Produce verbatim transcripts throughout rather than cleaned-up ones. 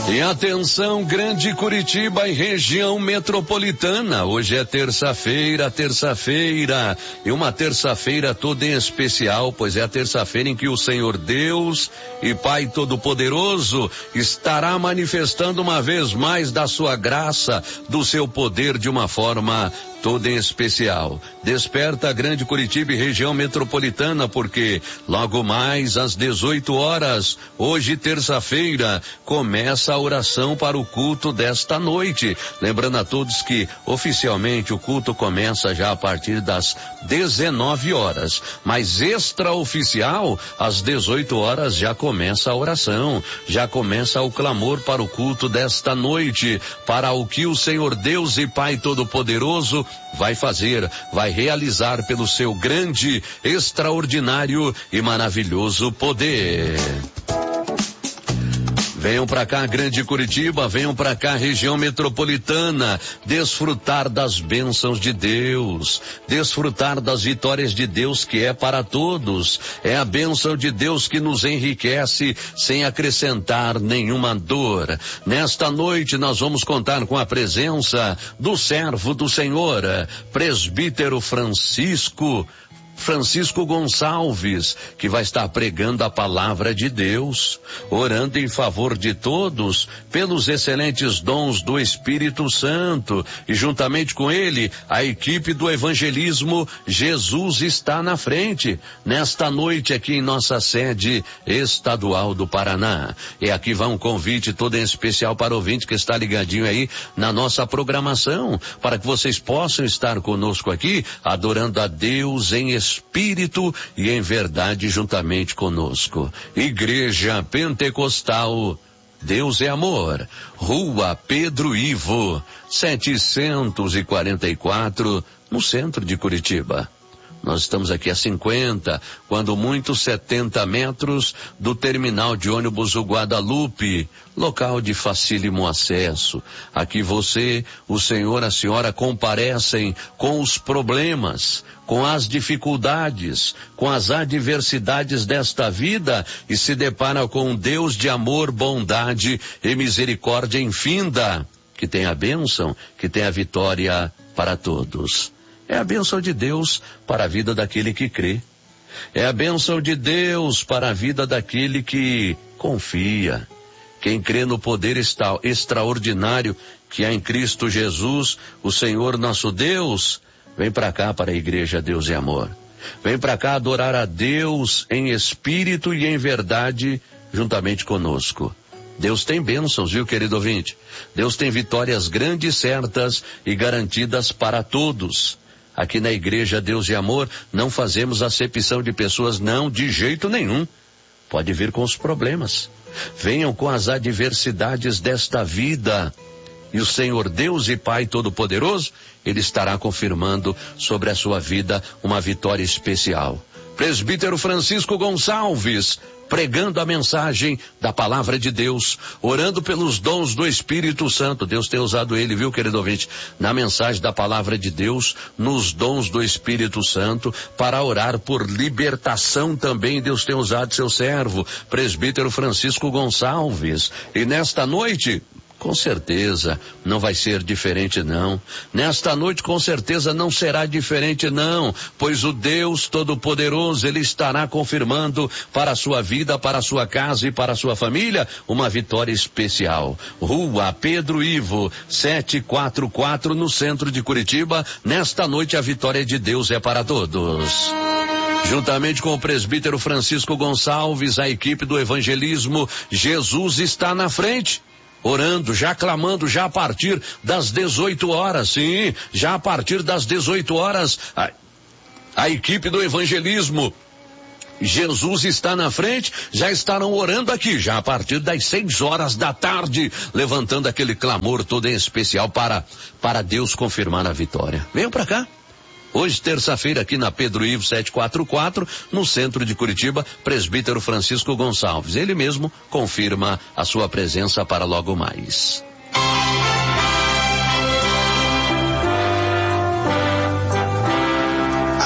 E atenção, Grande Curitiba e região metropolitana. Hoje é terça-feira, terça-feira. E uma terça-feira toda em especial, pois é a terça-feira em que o Senhor Deus e Pai Todo-Poderoso estará manifestando uma vez mais da sua graça, do seu poder de uma forma toda em especial. Desperta, Grande Curitiba e região metropolitana, porque logo mais às dezoito horas, hoje terça-feira, começa a oração para o culto desta noite. Lembrando a todos que oficialmente o culto começa já a partir das dezenove horas, mas extraoficial, às dezoito horas já começa a oração, já começa o clamor para o culto desta noite, para o que o Senhor Deus e Pai Todo-Poderoso vai fazer, vai realizar pelo seu grande, extraordinário e maravilhoso poder. Venham para cá, Grande Curitiba, venham para cá, região metropolitana, desfrutar das bênçãos de Deus, desfrutar das vitórias de Deus que é para todos. É a bênção de Deus que nos enriquece sem acrescentar nenhuma dor. Nesta noite nós vamos contar com a presença do servo do Senhor, presbítero Francisco Francisco Gonçalves, que vai estar pregando a palavra de Deus, orando em favor de todos, pelos excelentes dons do Espírito Santo, e juntamente com ele, a equipe do evangelismo Jesus está na frente, nesta noite aqui em nossa sede estadual do Paraná. E aqui vai um convite todo em especial para o ouvinte que está ligadinho aí na nossa programação, para que vocês possam estar conosco aqui, adorando a Deus em espírito Espírito e em verdade juntamente conosco. Igreja Pentecostal Deus é Amor, Rua Pedro Ivo, setecentos e quarenta e quatro, no centro de Curitiba. Nós estamos aqui a cinquenta, quando muito setenta metros do terminal de ônibus o Guadalupe, local de facílimo acesso. Aqui você, o senhor, a senhora comparecem com os problemas, com as dificuldades, com as adversidades desta vida e se depara com um Deus de amor, bondade e misericórdia infinda, que tem a bênção, que tem a vitória para todos. É a bênção de Deus para a vida daquele que crê. É a bênção de Deus para a vida daquele que confia. Quem crê no poder extra, extraordinário que há em Cristo Jesus, o Senhor nosso Deus, vem para cá para a Igreja Deus e Amor. Vem para cá adorar a Deus em espírito e em verdade juntamente conosco. Deus tem bênçãos, viu, querido ouvinte? Deus tem vitórias grandes, certas e garantidas para todos. Aqui na Igreja Deus e Amor não fazemos acepção de pessoas, não, de jeito nenhum. Pode vir com os problemas. Venham com as adversidades desta vida. E o Senhor Deus e Pai Todo-Poderoso, Ele estará confirmando sobre a sua vida uma vitória especial. Presbítero Francisco Gonçalves, pregando a mensagem da palavra de Deus, orando pelos dons do Espírito Santo. Deus tem usado ele, viu, querido ouvinte, na mensagem da palavra de Deus, nos dons do Espírito Santo, para orar por libertação também. Deus tem usado seu servo, presbítero Francisco Gonçalves. E nesta noite, com certeza não vai ser diferente não. Nesta noite com certeza não será diferente não, pois o Deus Todo-Poderoso, Ele estará confirmando para a sua vida, para a sua casa e para a sua família uma vitória especial. Rua Pedro Ivo, setecentos e quarenta e quatro, no centro de Curitiba. Nesta noite a vitória de Deus é para todos. Juntamente com o presbítero Francisco Gonçalves, a equipe do evangelismo Jesus está na frente, orando, já clamando, já a partir das dezoito horas, sim, já a partir das dezoito horas, a, a equipe do evangelismo Jesus está na frente, já estarão orando aqui, já a partir das seis horas da tarde, levantando aquele clamor todo em especial para, para Deus confirmar a vitória. Venham para cá. Hoje, terça-feira, aqui na Pedro Ivo setecentos e quarenta e quatro, no centro de Curitiba, presbítero Francisco Gonçalves. Ele mesmo confirma a sua presença para logo mais. A paz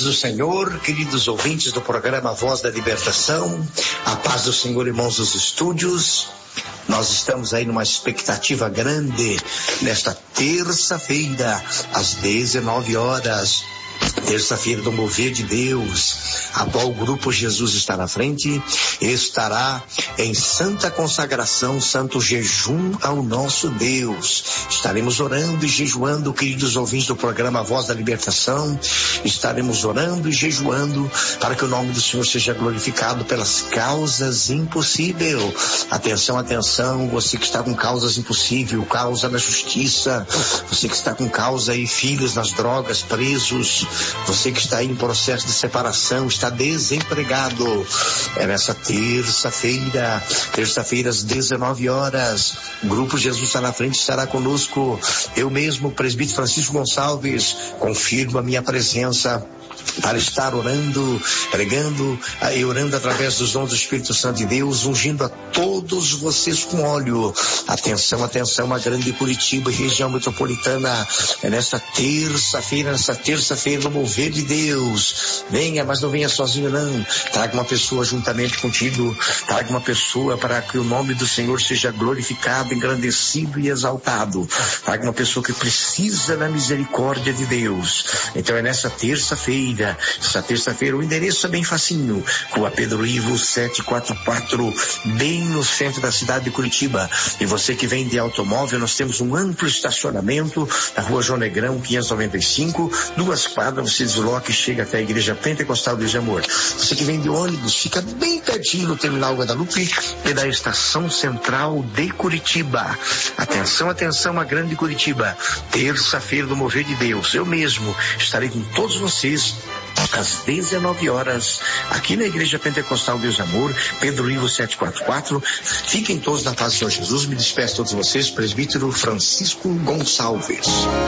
do Senhor, queridos ouvintes do programa Voz da Libertação, a paz do Senhor, irmãos dos estúdios. Nós estamos aí numa expectativa grande nesta terça-feira, às dezenove horas. Terça-feira do mover de Deus, a qual o Grupo Jesus está na frente, estará em santa consagração, santo jejum ao nosso Deus. Estaremos orando e jejuando, queridos ouvintes do programa Voz da Libertação, estaremos orando e jejuando para que o nome do Senhor seja glorificado pelas causas impossíveis. Atenção, atenção, você que está com causas impossíveis, causa na justiça, você que está com causa aí, filhos nas drogas, presos, você que está aí em processo de separação, está desempregado. É nessa terça-feira, terça-feira às dezenove horas, o Grupo Jesus está na frente, estará conosco. Eu mesmo, presbítero Francisco Gonçalves, confirmo a minha presença para estar orando, pregando e orando através dos dons do Espírito Santo de Deus, ungindo a todos vocês com óleo. Atenção, atenção, a grande Curitiba e região metropolitana. É nesta terça-feira, nesta terça-feira do mover de Deus. Venha, mas não venha sozinho não. Traga uma pessoa juntamente contigo. Traga uma pessoa para que o nome do Senhor seja glorificado, engrandecido e exaltado. Traga uma pessoa que precisa da misericórdia de Deus. Então é nessa terça-feira, essa terça-feira, o endereço é bem facinho, Rua Pedro Ivo setecentos e quarenta e quatro, bem no centro da cidade de Curitiba. E você que vem de automóvel, nós temos um amplo estacionamento na Rua João Negrão quinhentos e noventa e cinco, duas quadras, você desloca e chega até a Igreja Pentecostal Deus de Amor. Você que vem de ônibus, fica bem pertinho do Terminal Guadalupe e da Estação Central de Curitiba. Atenção, atenção, a grande Curitiba, terça-feira do mover de Deus. Eu mesmo estarei com todos vocês às dezenove horas, aqui na Igreja Pentecostal Deus de Amor, Pedro Ivo setecentos e quarenta e quatro. Fiquem todos na paz do Senhor Jesus. Me despeço a todos vocês, presbítero Francisco Gonçalves.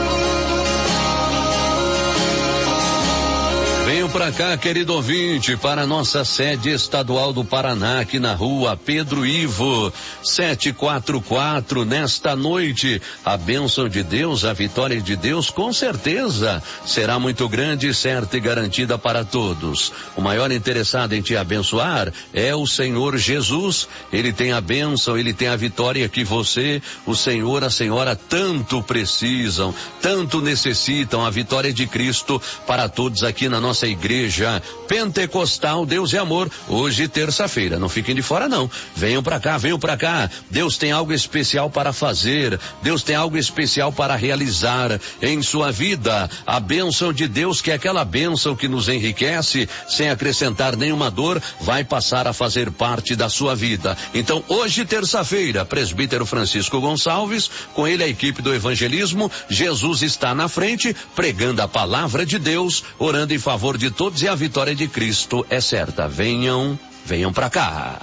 Venham para cá, querido ouvinte, para a nossa sede estadual do Paraná, aqui na Rua Pedro Ivo setecentos e quarenta e quatro. Nesta noite, a bênção de Deus, a vitória de Deus, com certeza será muito grande, certa e garantida para todos. O maior interessado em te abençoar é o Senhor Jesus. Ele tem a bênção, ele tem a vitória que você, o Senhor, a Senhora tanto precisam, tanto necessitam. A vitória de Cristo para todos aqui na nossa Igreja Pentecostal Deus e Amor, hoje terça-feira. Não fiquem de fora não, venham para cá, venham para cá. Deus tem algo especial para fazer, Deus tem algo especial para realizar em sua vida. A bênção de Deus, que é aquela bênção que nos enriquece sem acrescentar nenhuma dor, vai passar a fazer parte da sua vida. Então hoje terça-feira, presbítero Francisco Gonçalves, com ele a equipe do evangelismo, Jesus está na frente, pregando a palavra de Deus, orando em favor de todos, e a vitória de Cristo é certa. Venham, venham para cá.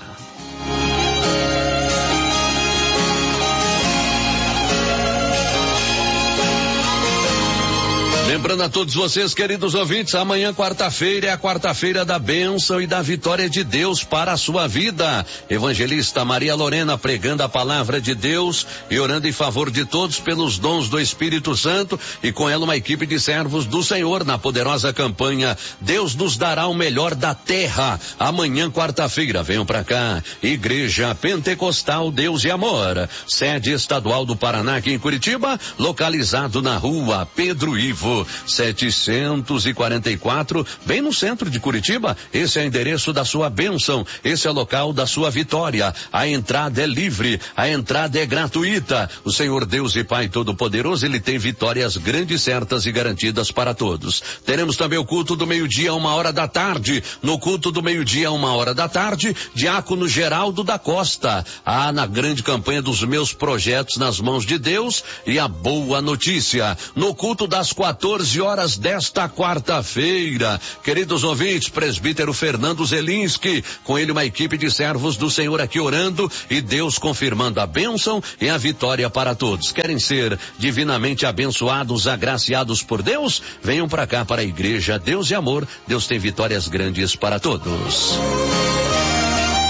Lembrando a todos vocês, queridos ouvintes, amanhã, quarta-feira, é a quarta-feira da bênção e da vitória de Deus para a sua vida. Evangelista Maria Lorena pregando a palavra de Deus e orando em favor de todos pelos dons do Espírito Santo, e com ela uma equipe de servos do Senhor na poderosa campanha Deus nos dará o melhor da terra. Amanhã, quarta-feira, venham para cá. Igreja Pentecostal Deus e Amor, sede estadual do Paraná, aqui em Curitiba, localizado na Rua Pedro Ivo setecentos e quarenta e quatro, bem no centro de Curitiba. Esse é o endereço da sua bênção, esse é o local da sua vitória. A entrada é livre, a entrada é gratuita. O Senhor Deus e Pai Todo-Poderoso, ele tem vitórias grandes, certas e garantidas para todos. Teremos também o culto do meio-dia, uma hora da tarde. No culto do meio-dia, uma hora da tarde, diácono Geraldo da Costa. Ah, na grande campanha dos meus projetos nas mãos de Deus e a boa notícia. No culto das quatorze horas desta quarta-feira, queridos ouvintes, presbítero Fernando Zelinski, com ele uma equipe de servos do Senhor aqui orando e Deus confirmando a bênção e a vitória para todos. Querem ser divinamente abençoados, agraciados por Deus? Venham para cá, para a Igreja Deus e Amor. Deus tem vitórias grandes para todos.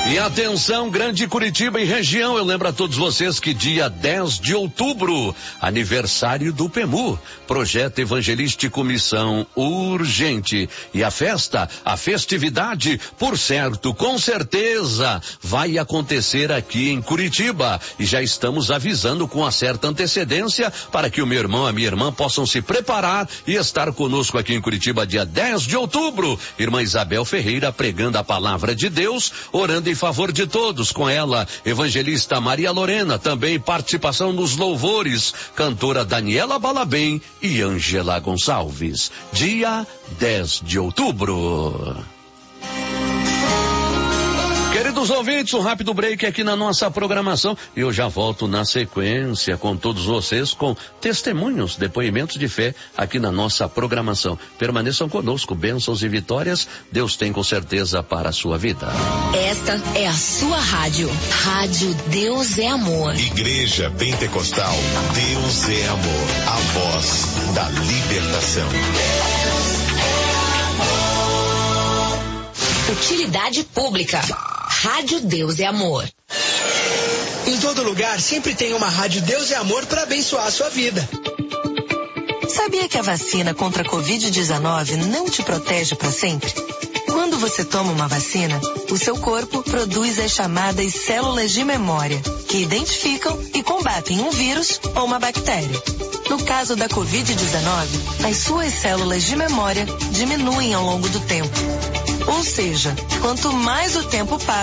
E atenção, Grande Curitiba e região, eu lembro a todos vocês que dia dez de outubro, aniversário do P E M U, Projeto Evangelístico Missão Urgente. E a festa, a festividade, por certo, com certeza, vai acontecer aqui em Curitiba. E já estamos avisando com uma certa antecedência para que o meu irmão e a minha irmã possam se preparar e estar conosco aqui em Curitiba dia dez de outubro. Irmã Isabel Ferreira pregando a palavra de Deus, orando em favor de todos, com ela, evangelista Maria Lorena, também participação nos louvores, cantora Daniela Balabem e Ângela Gonçalves. Dia dez de outubro. Queridos ouvintes, um rápido break aqui na nossa programação e eu já volto na sequência com todos vocês com testemunhos, depoimentos de fé aqui na nossa programação. Permaneçam conosco, bênçãos e vitórias, Deus tem com certeza para a sua vida. Esta é a sua rádio, Rádio Deus é Amor. Igreja Pentecostal, Deus é Amor, a voz da libertação. Utilidade pública. Rádio Deus é Amor. Em todo lugar sempre tem uma Rádio Deus é Amor para abençoar a sua vida. Sabia que a vacina contra a covid dezenove não te protege para sempre? Quando você toma uma vacina, o seu corpo produz as chamadas células de memória, que identificam e combatem um vírus ou uma bactéria. No caso da covid dezenove, as suas células de memória diminuem ao longo do tempo. Ou seja, quanto mais o tempo passa,